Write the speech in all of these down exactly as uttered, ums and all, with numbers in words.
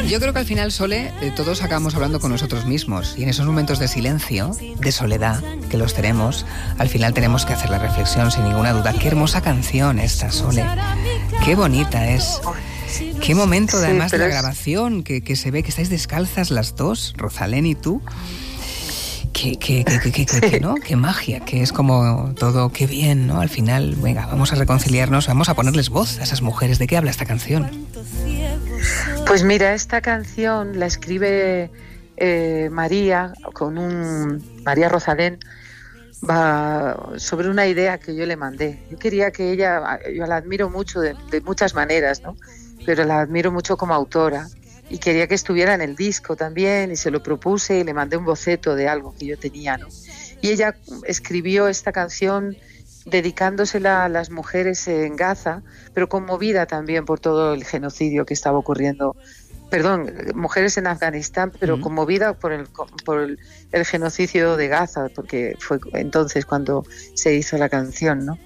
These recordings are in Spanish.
Yo creo que al final, Sole, eh, todos acabamos hablando con nosotros mismos y en esos momentos de silencio, de soledad, que los tenemos, al final tenemos que hacer la reflexión sin ninguna duda. Qué hermosa canción esta, Sole. Qué bonita es. Qué momento, sí, además, de la es... grabación, que, que se ve que estáis descalzas las dos, Rosalén y tú. Qué, qué, qué, qué, qué, sí. qué, ¿no? Qué magia, que es como todo, qué bien, ¿no? Al final, venga, vamos a reconciliarnos, vamos a ponerles voz a esas mujeres. ¿De qué habla esta canción? Pues mira, esta canción la escribe eh, María, con un María Rosalén, va sobre una idea que yo le mandé. Yo quería que ella, yo la admiro mucho de, de muchas maneras, ¿no? Pero la admiro mucho como autora. Y quería que estuviera en el disco también, y se lo propuse y le mandé un boceto de algo que yo tenía, ¿no? Y ella escribió esta canción dedicándosela a las mujeres en Gaza, pero conmovida también por todo el genocidio que estaba ocurriendo. Perdón, mujeres en Afganistán, pero mm. conmovida por el por el, el genocidio de Gaza, porque fue entonces cuando se hizo la canción, ¿no?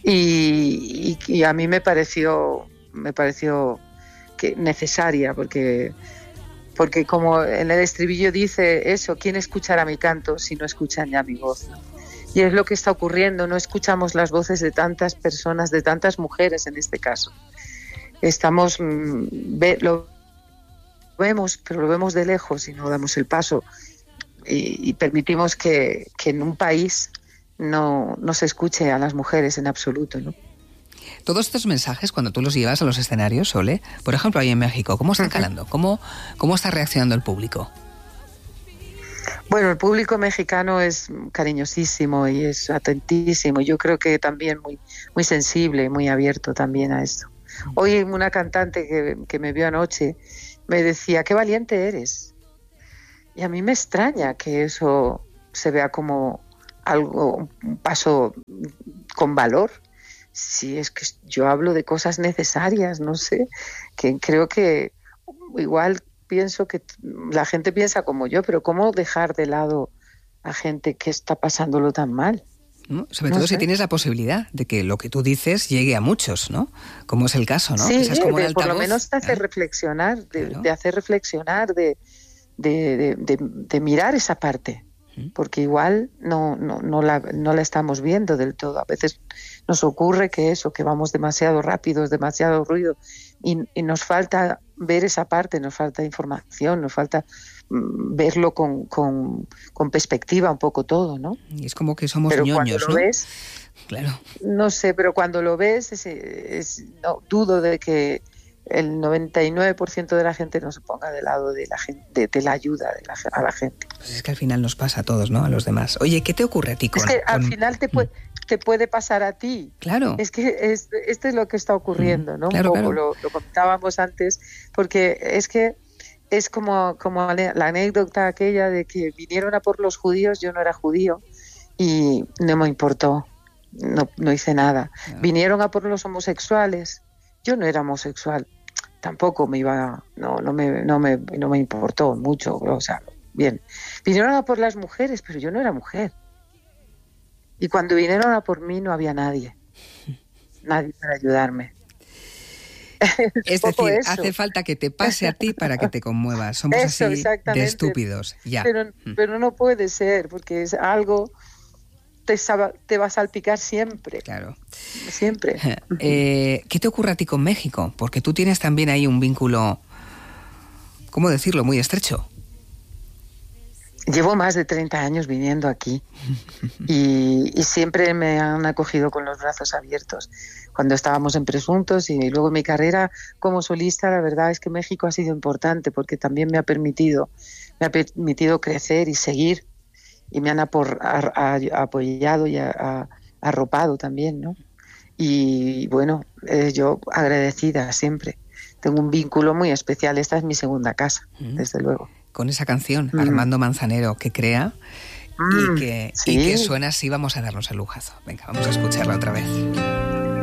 Y, y, y a mí me pareció, me pareció que necesaria, porque porque como en el estribillo dice eso, ¿quién escuchará mi canto si no escuchan ya mi voz? Y es lo que está ocurriendo, no escuchamos las voces de tantas personas, de tantas mujeres en este caso. Estamos, ve, lo vemos, pero lo vemos de lejos y no damos el paso y, y permitimos que, que en un país no, no se escuche a las mujeres en absoluto, ¿no? Todos estos mensajes, cuando tú los llevas a los escenarios, Sole, por ejemplo, ahí en México, ¿cómo están calando? ¿Cómo, cómo está reaccionando el público? Bueno, el público mexicano es cariñosísimo y es atentísimo. Yo creo que también muy, muy sensible, muy abierto también a esto. Hoy una cantante que, que me vio anoche me decía, qué valiente eres. Y a mí me extraña que eso se vea como algo, un paso con valor. Sí, es que yo hablo de cosas necesarias, no sé, que creo que igual pienso que la gente piensa como yo, pero ¿cómo dejar de lado a gente que está pasándolo tan mal? ¿No? Sobre no todo sé. Si tienes la posibilidad de que lo que tú dices llegue a muchos, ¿no? Como es el caso, ¿no? Sí, Quizás como de, el por lo altavoz, menos te hace ¿eh? reflexionar, de, Claro. de hacer reflexionar, de, de, de, de, de mirar esa parte. Porque igual no, no, no, la, no la estamos viendo del todo. A veces nos ocurre que eso, que vamos demasiado rápidos, demasiado ruido, y, y nos falta ver esa parte, nos falta información, nos falta mm, verlo con, con, con perspectiva un poco todo, ¿no? Y es como que somos pero ñoños, cuando ¿no? lo ves, claro. No sé, pero cuando lo ves, es, es, no, dudo de que el noventa y nueve por ciento de la gente no se ponga del lado de la gente, de, de la ayuda de la, a la gente. Pues es que al final nos pasa a todos, ¿no? A los demás. Oye, ¿qué te ocurre a ti con...? Es que al con... final te puede, te puede pasar a ti. Claro. Es que es, esto es lo que está ocurriendo, ¿no? Claro, Un poco claro. Lo, lo comentábamos antes, porque es que es como, como la anécdota aquella de que vinieron a por los judíos, yo no era judío y no me importó, no, no hice nada. No. Vinieron a por los homosexuales, yo no era homosexual, tampoco me iba, no, no me, no me, no me importó mucho, o sea, bien. Vinieron a por las mujeres, pero yo no era mujer. Y cuando vinieron a por mí no había nadie, nadie para ayudarme. Es decir, eso. Hace falta que te pase a ti para que te conmuevas. Somos eso, así de estúpidos. Ya. Pero, pero no puede ser, porque es algo te, te va a salpicar siempre. Claro. Siempre. Eh, ¿Qué te ocurre a ti con México? Porque tú tienes también ahí un vínculo, ¿cómo decirlo?, muy estrecho. Llevo más de treinta años viniendo aquí y, y siempre me han acogido con los brazos abiertos. Cuando estábamos en Presuntos y luego mi carrera como solista, la verdad es que México ha sido importante porque también me ha permitido, me ha permitido crecer y seguir y me han apor, a, a, apoyado y a, a, arropado también, ¿no? Y bueno, eh, yo agradecida siempre. Tengo un vínculo muy especial. Esta es mi segunda casa, mm. desde luego. Con esa canción, mm. Armando Manzanero, que crea mm. y, que, sí. y que suena así, vamos a darnos el lujazo. Venga, vamos a escucharla otra vez.